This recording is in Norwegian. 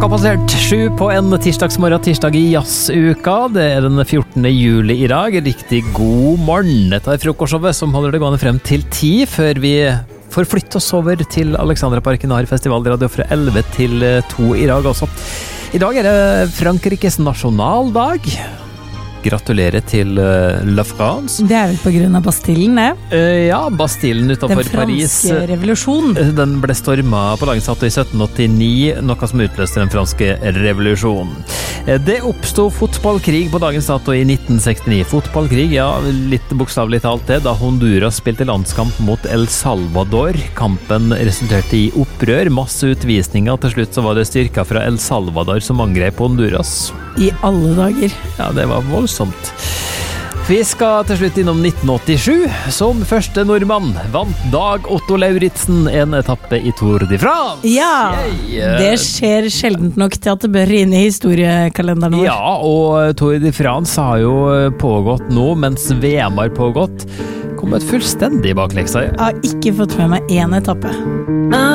Klokka passert 7 på en tirsdagsmorgen, tirsdag i jazzuka. Det den 14. juli i dag. Riktig god morgen. Dette frokostshowet som holder det gående frem til 10, før vi får flytte oss over til Alexandraparken og har festivalradio fra 11 til 2 i dag også. I dag det Frankrikes nasjonaldag. Gratulerer til La France. Det vel på grunn av Bastillen, det? Ja, Bastillen utenfor Paris. Den franske revolusjon. Den ble stormet på dagens dato i 1789, noe som utløste den franske revolusjonen. Det oppstod fotballkrig på dagens dato i 1969. Fotballkrig, ja, litt bokstavelig talt det, da Honduras spilte landskamp mot El Salvador. Kampen resulterte i opprør, masse utvisninger. Til slutt så var det styrker fra El Salvador som angrep Honduras. I alle dager. Ja, det var voldsomt. Vi skal til slutt innom 1987. Som første nordmann vant Dag Otto Lauritzen en etappe i Tour de France. Ja, det skjer sjeldent nok til at det bør inn i historiekalenderen vår. Ja, og Tour de France har jo pågått nå, mens VM har pågått. Kommet fullstendig bakleksa. Jeg har ikke fått med meg en etappe.